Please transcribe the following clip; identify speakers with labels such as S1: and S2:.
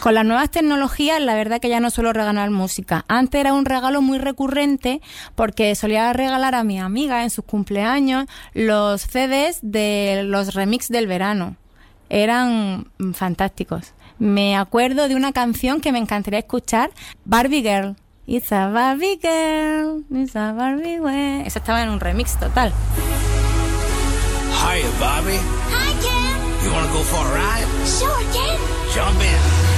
S1: Con las nuevas tecnologías, la verdad que ya no suelo regalar música. Antes era un regalo muy recurrente porque solía regalar a mi amiga en sus cumpleaños los CDs de los remix del verano. Eran fantásticos. Me acuerdo de una canción que me encantaría escuchar, Barbie Girl. It's a Barbie girl, it's a Barbie girl. Eso estaba en un remix total.
S2: Hiya, Barbie.
S3: Hi, Ken.
S2: You wanna go for a ride?
S3: Sure, Ken.
S2: Jump in.